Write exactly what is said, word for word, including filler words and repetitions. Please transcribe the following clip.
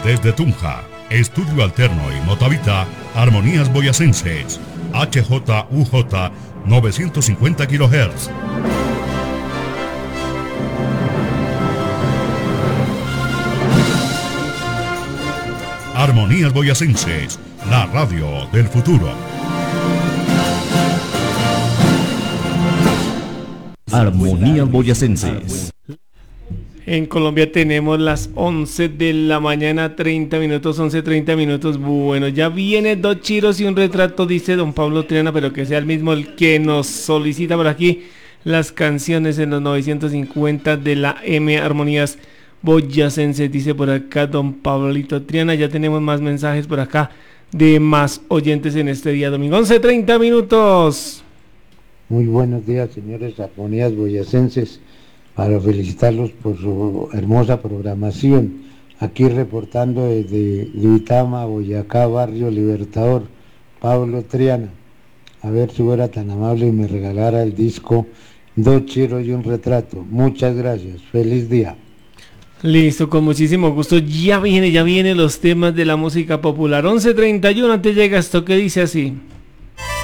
Desde Tunja, Estudio Alterno y Motavita, Armonías Boyacenses, H J U J novecientos cincuenta kilohertz. Armonías Boyacenses, la radio del futuro. Armonías Boyacenses. En Colombia tenemos las once de la mañana, treinta minutos, once, treinta minutos. Bueno, ya viene dos chiros y un retrato, dice don Pablo Triana, pero que sea el mismo el que nos solicita por aquí las canciones en los novecientos cincuenta de la M Armonías Boyacenses, dice por acá don Pablito Triana. Ya tenemos más mensajes por acá de más oyentes en este día domingo. once, treinta minutos. Muy buenos días, señores Armonías Boyacenses, para felicitarlos por su hermosa programación. Aquí reportando desde Duitama, Boyacá, Barrio Libertador, Pablo Triana. A ver si fuera tan amable y me regalara el disco Dos Chiros y un Retrato. Muchas gracias, feliz día. Listo, con muchísimo gusto. Ya viene, ya viene los temas de la música popular. once treinta y uno, antes llega esto que dice así.